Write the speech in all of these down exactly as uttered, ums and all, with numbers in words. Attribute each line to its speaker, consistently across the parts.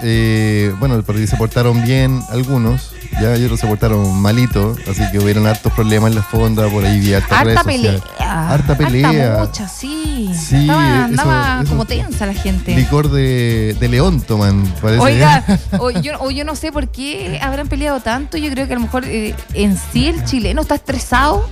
Speaker 1: eh, bueno, porque se portaron bien algunos, ya y otros se portaron malito, así que hubieron hartos problemas en la fonda, por ahí vi hartas redes
Speaker 2: Harta pelea.
Speaker 1: sociales. Harta pelea.
Speaker 2: Harta mucha, sí.
Speaker 1: Sí,
Speaker 2: Andaba, andaba
Speaker 1: eso- eso-
Speaker 2: como tensa la gente.
Speaker 1: Licor de, de León toman, parece.
Speaker 2: Oiga, o yo, o yo no sé por qué habrán peleado tanto. Yo creo que a lo mejor eh, en sí el chileno está estresado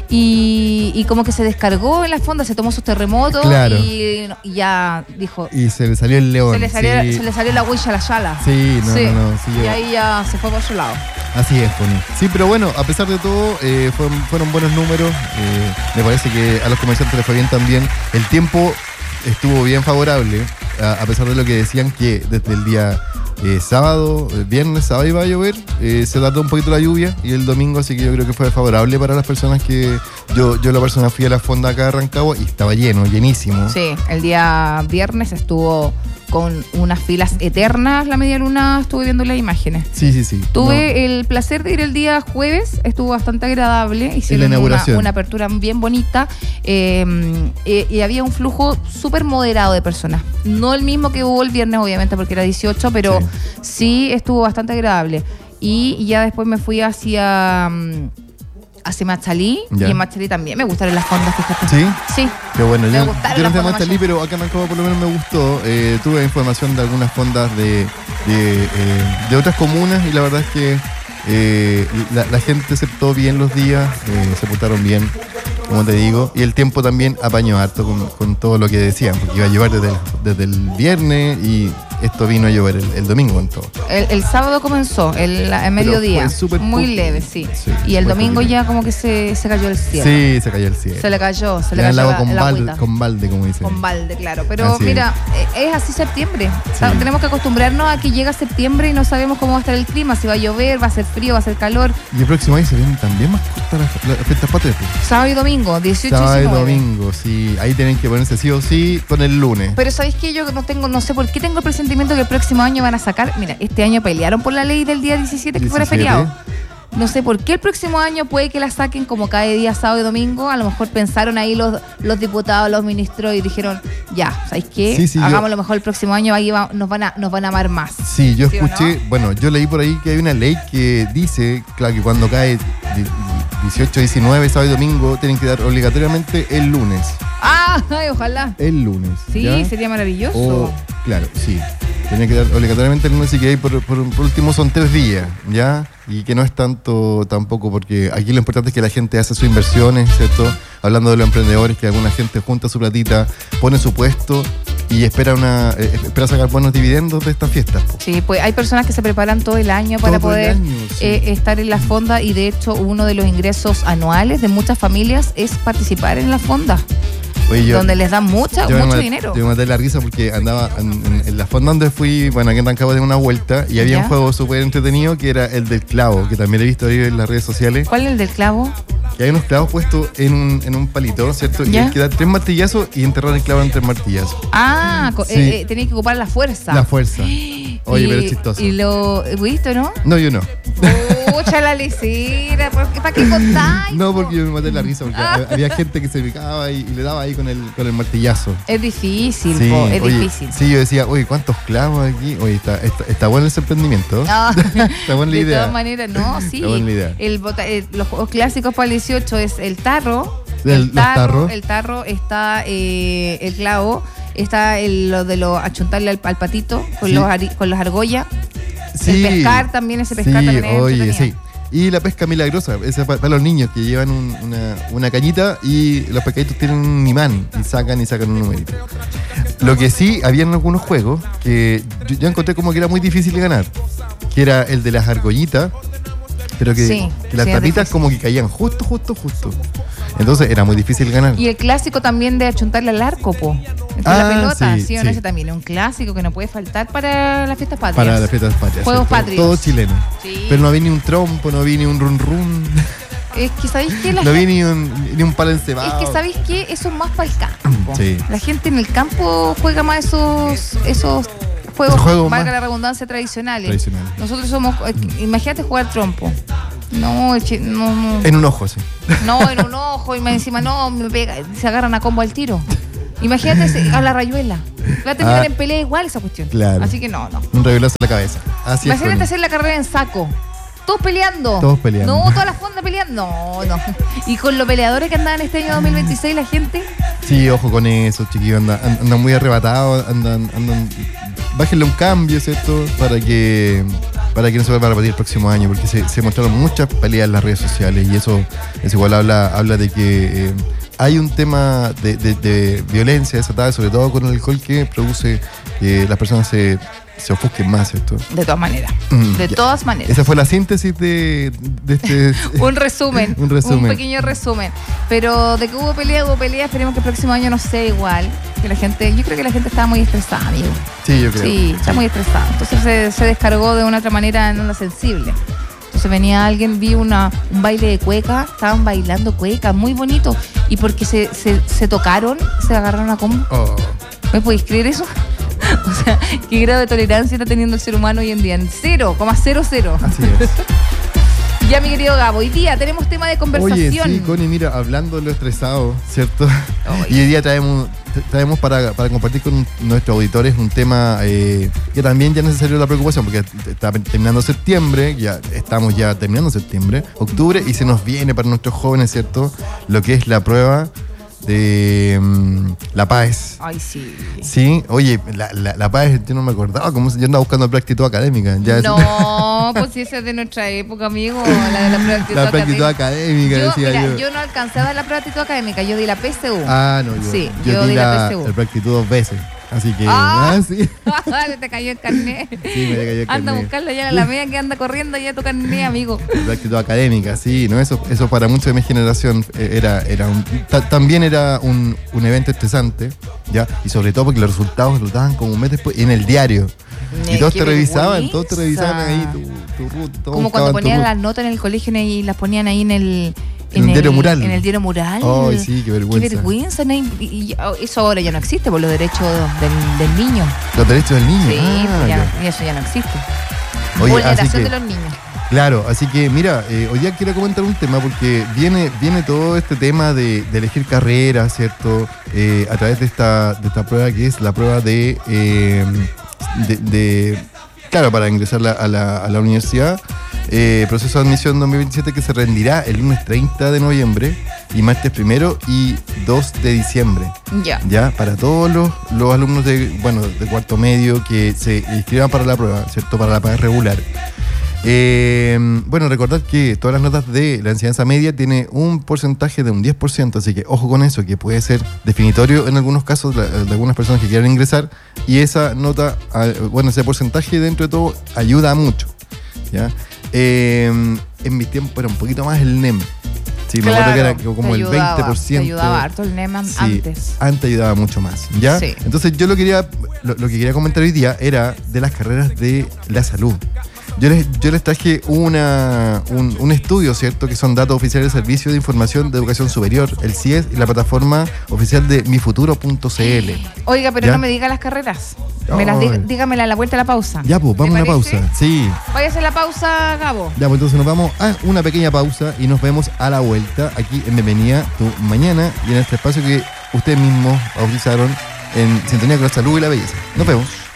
Speaker 2: y, y como que se descargó en la fonda, se tomó sus terremotos
Speaker 1: Claro.
Speaker 2: y, y ya dijo.
Speaker 1: Y se le salió el león.
Speaker 2: Se le, salió,
Speaker 1: sí.
Speaker 2: se le salió la huella a la yala.
Speaker 1: Sí, no,
Speaker 2: Sí.
Speaker 1: no, no. Sí,
Speaker 2: Y
Speaker 1: yo-
Speaker 2: ahí ya se fue por otro lado.
Speaker 1: Así es, Pony. Sí, pero bueno, a pesar de todo, eh, fueron, fueron buenos números. Eh, me parece que a los comerciantes les fue bien también. El tiempo estuvo bien favorable, a, a pesar de lo que decían que desde el día eh, sábado, el viernes, sábado iba a llover, eh, se tardó un poquito la lluvia y el domingo, así que yo creo que fue favorable para las personas que yo, yo la persona fui a la fonda acá de Rancagua y estaba lleno, llenísimo.
Speaker 2: Sí, el día viernes estuvo con unas filas eternas, la media luna, estuve viendo las imágenes.
Speaker 1: Sí, sí, sí.
Speaker 2: Tuve
Speaker 1: No.
Speaker 2: el placer de ir el día jueves, estuvo bastante agradable, hicieron una,
Speaker 1: inauguración.
Speaker 2: una apertura bien bonita eh, eh, y había un flujo súper moderado de personas. No el mismo que hubo el viernes, obviamente, porque era dieciocho, pero sí, sí estuvo bastante agradable. Y ya después me fui hacia... um, hacia Machalí,
Speaker 1: Ya.
Speaker 2: y en Machalí también me gustaron las fondas, fíjate.
Speaker 1: ¿Sí?
Speaker 2: Sí.
Speaker 1: Qué bueno,
Speaker 2: Me
Speaker 1: yo,
Speaker 2: gustaron
Speaker 1: yo no
Speaker 2: las
Speaker 1: fui a
Speaker 2: fondas
Speaker 1: Machalí, pero acá en Rancagua por lo menos me gustó. Eh, tuve información de algunas fondas de, de, eh, de otras comunas y la verdad es que eh, la, la gente aceptó bien los días, eh, se portaron bien, como te digo, y el tiempo también apañó harto con, con todo lo que decían, porque iba a llover desde el, desde el viernes y esto vino a llover el, el domingo con todo.
Speaker 2: El, el sábado comenzó, el, el mediodía,
Speaker 1: fue súper
Speaker 2: muy
Speaker 1: poquito.
Speaker 2: leve, sí.
Speaker 1: Sí,
Speaker 2: y el
Speaker 1: muy
Speaker 2: domingo
Speaker 1: poquito.
Speaker 2: ya como que se, se cayó el cielo.
Speaker 1: Sí, se cayó el cielo.
Speaker 2: Se le cayó, se le
Speaker 1: Ya
Speaker 2: cayó
Speaker 1: el agua
Speaker 2: la,
Speaker 1: con,
Speaker 2: la
Speaker 1: balde,
Speaker 2: agüita.
Speaker 1: con balde, como dicen.
Speaker 2: Con balde, claro. Pero
Speaker 1: Así
Speaker 2: mira, es. es así septiembre. O sea,
Speaker 1: Sí.
Speaker 2: tenemos que acostumbrarnos a que llega septiembre y no sabemos cómo va a estar el clima, si va a llover, va a ser frío, va a ser calor.
Speaker 1: Y el próximo año se vienen también más cortas las, las fiestas patrias. pues.
Speaker 2: Sábado y domingo, dieciocho y
Speaker 1: Sábado y
Speaker 2: diecinueve.
Speaker 1: domingo, sí. Ahí tienen que ponerse sí o sí con el lunes.
Speaker 2: Pero ¿sabéis qué? Yo no tengo, no sé por qué tengo el presentimiento que el próximo año van a sacar. Mira, este año pelearon por la ley del día diecisiete que fuera
Speaker 1: diecisiete.
Speaker 2: feriado. No sé por qué el próximo año puede que la saquen como cada día sábado y domingo. A lo mejor pensaron ahí los, los diputados, los ministros y dijeron, ya, ¿sabéis qué?
Speaker 1: Sí, sí,
Speaker 2: Hagamos
Speaker 1: yo-
Speaker 2: lo mejor el próximo año, ahí va- nos, van a, nos van a amar más.
Speaker 1: Sí, yo
Speaker 2: ¿Sí o
Speaker 1: escuché, bueno, yo leí por ahí que hay una ley que dice, claro, que cuando cae di- dieciocho, diecinueve, sábado y domingo, tienen que dar obligatoriamente el lunes.
Speaker 2: Ah, ay, ojalá.
Speaker 1: El lunes.
Speaker 2: Sí,
Speaker 1: ¿ya?
Speaker 2: sería maravilloso.
Speaker 1: O, claro, sí. Tiene que dar obligatoriamente el lunes y que ahí por, por, por último son tres días, ¿ya? Y que no es tanto tampoco, porque aquí lo importante es que la gente hace sus inversiones, ¿cierto? Hablando de los emprendedores, que alguna gente junta su platita, pone su puesto y espera una eh, espera sacar buenos dividendos de estas fiestas. po.
Speaker 2: Sí, pues hay personas que se preparan todo el año para
Speaker 1: Todo el
Speaker 2: poder
Speaker 1: año, sí.
Speaker 2: eh, estar en la fonda y de hecho uno de los ingresos anuales de muchas familias es participar en la fonda,
Speaker 1: Oye, yo-
Speaker 2: donde les dan mucha,
Speaker 1: Yo me
Speaker 2: mucho
Speaker 1: mat-
Speaker 2: dinero.
Speaker 1: Yo me maté la risa porque andaba en, en- en la fonda donde fui, bueno, aquí en Rancagua de una vuelta y había
Speaker 2: ¿Ya?
Speaker 1: un juego súper entretenido que era el del clavo, que también he visto ahí en las redes sociales.
Speaker 2: ¿Cuál es el del clavo?
Speaker 1: Que hay unos clavos puestos en un, en un palito, ¿cierto? Y
Speaker 2: ¿Ya?
Speaker 1: hay que dar tres martillazos y enterrar el clavo en tres martillazos.
Speaker 2: Ah, co-
Speaker 1: Sí.
Speaker 2: eh, eh, tenéis que ocupar la fuerza.
Speaker 1: La fuerza. Oye,
Speaker 2: Y-
Speaker 1: pero es chistoso.
Speaker 2: Y lo ¿viste, no?
Speaker 1: No, yo no.
Speaker 2: Pucha la lecera, ¿para qué contáis?
Speaker 1: No,
Speaker 2: po?
Speaker 1: porque yo me maté la risa, porque
Speaker 2: Ah.
Speaker 1: había gente que se picaba y, y le daba ahí con el, con el martillazo.
Speaker 2: Es difícil,
Speaker 1: Sí,
Speaker 2: po, es
Speaker 1: oye,
Speaker 2: difícil.
Speaker 1: sí, yo decía, oye, ¿cuántos clavos aquí? Oye, está, está, está bueno ese emprendimiento.
Speaker 2: No,
Speaker 1: Está buena la
Speaker 2: de
Speaker 1: idea.
Speaker 2: todas maneras, no, sí.
Speaker 1: Está buena la idea.
Speaker 2: El bota- eh, los juegos clásicos para el dieciocho es el tarro.
Speaker 1: El-
Speaker 2: el
Speaker 1: los
Speaker 2: tarro,
Speaker 1: tarros.
Speaker 2: el tarro está eh, el clavo, está el, lo de lo achuntarle al, al patito con,
Speaker 1: Sí.
Speaker 2: los ari- con las argollas.
Speaker 1: Sí.
Speaker 2: El pescar también, ese pescar
Speaker 1: sí,
Speaker 2: también es
Speaker 1: oye,
Speaker 2: entretenido.
Speaker 1: sí. Y la pesca milagrosa, esa para, para los niños que llevan un- una, una cañita y los pescaditos tienen un imán y sacan y sacan un numerito. Lo que sí, habían algunos juegos que yo, yo encontré como que era muy difícil de ganar, que era el de las argollitas, pero que,
Speaker 2: Sí,
Speaker 1: que las
Speaker 2: sí, es
Speaker 1: tapitas
Speaker 2: difícil.
Speaker 1: como que caían justo, justo, justo. Entonces era muy difícil ganar.
Speaker 2: Y el clásico también de achuntarle al arco, po. Entre
Speaker 1: Ah,
Speaker 2: la pelota,
Speaker 1: sí,
Speaker 2: sí, o
Speaker 1: sí.
Speaker 2: no, ese también es un clásico que no puede faltar para las fiestas patrias.
Speaker 1: Para las fiestas patrias.
Speaker 2: Juegos
Speaker 1: ¿cierto?
Speaker 2: patrios.
Speaker 1: Todo chileno.
Speaker 2: Sí.
Speaker 1: Pero no había ni un trompo, no había ni un run run,
Speaker 2: Es que sabéis que la
Speaker 1: no había
Speaker 2: gente,
Speaker 1: ni un, ni un palo encebado.
Speaker 2: es que sabéis que eso es más para el campo.
Speaker 1: Sí.
Speaker 2: La gente en el campo juega más esos esos juegos,
Speaker 1: Esos juegos
Speaker 2: valga
Speaker 1: más
Speaker 2: la redundancia, tradicionales.
Speaker 1: tradicionales.
Speaker 2: Nosotros somos, eh, imagínate jugar trompo. No, eche- no, no.
Speaker 1: En un ojo, sí.
Speaker 2: No, en un ojo y más encima no, me pega, se agarran a combo al tiro. Imagínate si- a la Rayuela. Va a terminar
Speaker 1: Ah.
Speaker 2: en pelea igual esa cuestión.
Speaker 1: Claro.
Speaker 2: Así que no, no.
Speaker 1: Un revelazo en la cabeza. Así es.
Speaker 2: Imagínate
Speaker 1: Connie.
Speaker 2: hacer la carrera en saco. Todos peleando.
Speaker 1: Todos peleando.
Speaker 2: No, todas las fondas peleando. No, no. Y con los peleadores que andaban este año dos mil veintiséis, la gente.
Speaker 1: Sí, ojo con eso, chiquillos. Andan, andan muy arrebatados, andan, andan. Bájenle un cambio, ¿cierto? Para que para que no se vuelva a repetir el próximo año, porque se, se mostraron muchas peleas en las redes sociales y eso, eso igual habla, habla de que eh, hay un tema de, de, de violencia desatada, sobre todo con el alcohol, que produce que las personas se, se ofusquen más, ¿cierto?
Speaker 2: De todas maneras.
Speaker 1: Mm,
Speaker 2: De
Speaker 1: ya.
Speaker 2: todas maneras.
Speaker 1: Esa fue la síntesis de, de este...
Speaker 2: Un resumen.
Speaker 1: Un resumen.
Speaker 2: Un pequeño resumen. Pero de que hubo pelea, hubo pelea. Esperemos que el próximo año no sea igual. Que la gente, yo creo que la gente estaba muy estresada, amigo.
Speaker 1: Sí, yo creo.
Speaker 2: Sí, está muy estresada. Entonces se, se descargó de una otra manera en una sensible. Entonces venía alguien, vi una, un baile de cueca, estaban bailando cueca, muy bonito. Y porque se, se, se tocaron, se agarraron a combo.
Speaker 1: Oh.
Speaker 2: ¿Me podéis creer eso? O sea, ¿qué grado de tolerancia está teniendo el ser humano hoy en día? En cero coma cero cero.
Speaker 1: Así es.
Speaker 2: Ya, mi querido Gabo, hoy día tenemos tema de conversación.
Speaker 1: Oye, sí, Connie, mira, hablando de lo estresado, ¿cierto?
Speaker 2: Oye.
Speaker 1: Y hoy día traemos, traemos para, para compartir con nuestros auditores un tema eh, que también ya es necesario la preocupación, porque está terminando septiembre, ya estamos ya terminando septiembre, octubre, y se nos viene para nuestros jóvenes, ¿cierto? Lo que es la prueba de um, la P A E S.
Speaker 2: Ay, sí.
Speaker 1: Sí, oye, la, la, la P A E S, yo no me acordaba, cómo se- yo andaba buscando la actitud académica. Ya es-
Speaker 2: No, pues si esa es de nuestra época, amigo, la de la prueba de actitud
Speaker 1: la
Speaker 2: académica.
Speaker 1: actitud académica,
Speaker 2: Yo,
Speaker 1: decía
Speaker 2: mira,
Speaker 1: yo.
Speaker 2: yo no alcancé a dar la prueba de actitud académica, yo di la P S U.
Speaker 1: Ah, no, yo,
Speaker 2: Sí,
Speaker 1: yo,
Speaker 2: yo
Speaker 1: di
Speaker 2: di la
Speaker 1: la,
Speaker 2: P S U.
Speaker 1: el practitud dos veces. Así que,
Speaker 2: Ah.
Speaker 1: ah, sí.
Speaker 2: Te cayó el carnet.
Speaker 1: Sí, me cayó el
Speaker 2: Anda a
Speaker 1: carnet.
Speaker 2: buscarlo ya en la media que anda corriendo ya tu carnet, amigo.
Speaker 1: La actitud académica, sí, ¿no? Eso, eso para muchos de mi generación eh, era, era un, ta- también era un, un evento estresante, ¿ya? Y sobre todo porque los resultados los daban como un mes después en el diario. Y
Speaker 2: Eh,
Speaker 1: todos
Speaker 2: qué
Speaker 1: te revisaban, todos te
Speaker 2: vergüenza.
Speaker 1: revisaban ahí tu, tu root, todos
Speaker 2: Como cuando
Speaker 1: buscaban tu
Speaker 2: ponían
Speaker 1: root.
Speaker 2: las notas en el colegio y las ponían ahí en el...
Speaker 1: En el diario mural.
Speaker 2: En el diario mural.
Speaker 1: Ay, sí, qué vergüenza.
Speaker 2: Qué vergüenza. ¿No? Y, y- y eso ahora ya no existe por los derechos del, del niño.
Speaker 1: Los derechos del niño.
Speaker 2: Sí,
Speaker 1: ah,
Speaker 2: pues ya,
Speaker 1: ya.
Speaker 2: y eso ya no existe.
Speaker 1: Oye,
Speaker 2: Vulneración
Speaker 1: así que-
Speaker 2: de los niños.
Speaker 1: Claro, así que mira, eh, hoy día quiero comentar un tema porque viene, viene todo este tema de, de elegir carrera, ¿cierto? Eh, a través de esta, de esta prueba que es la prueba de, eh, de, de- claro, para ingresar la- a, la, a la universidad, eh, proceso de admisión dos mil veintisiete que se rendirá el lunes treinta de noviembre y martes primero y dos de diciembre.
Speaker 2: Ya.
Speaker 1: Ya, para todos los, los alumnos de, bueno, de cuarto medio que se inscriban para la prueba, ¿cierto? Para la prueba regular. Eh, bueno, recordad que todas las notas de la enseñanza media tiene un porcentaje de un diez por ciento, así que ojo con eso, que puede ser definitorio en algunos casos la- de algunas personas que quieran ingresar, y esa nota, ah, bueno, ese porcentaje dentro de todo ayuda mucho, ¿ya? Eh, en mi tiempo era un poquito más el NEM. Sí, me acuerdo que era como
Speaker 2: te
Speaker 1: el
Speaker 2: ayudaba,
Speaker 1: veinte por ciento.
Speaker 2: Te ayudaba harto el NEM
Speaker 1: Sí,
Speaker 2: antes.
Speaker 1: antes ayudaba mucho más, ¿ya?
Speaker 2: Sí.
Speaker 1: Entonces yo lo quería, lo, lo que quería comentar hoy día era de las carreras de la salud. Yo les, yo les traje una, un, un estudio, ¿cierto? Que son datos oficiales del Servicio de Información de Educación Superior, el C I E S, y la plataforma oficial de mi futuro punto c l.
Speaker 2: Oiga, pero
Speaker 1: ¿Ya?
Speaker 2: no me diga las carreras. Me las
Speaker 1: Ay.
Speaker 2: diga, dígamela a la vuelta a la pausa.
Speaker 1: Ya, pues, vamos a
Speaker 2: ¿Te
Speaker 1: una
Speaker 2: parece?
Speaker 1: pausa. Sí.
Speaker 2: Vaya a hacer la pausa, Gabo.
Speaker 1: Ya, pues entonces nos vamos a una pequeña pausa y nos vemos a la vuelta aquí en Bienvenida Tu Mañana y en este espacio que ustedes mismos bautizaron en Sintonía con la Salud y la Belleza. Nos vemos.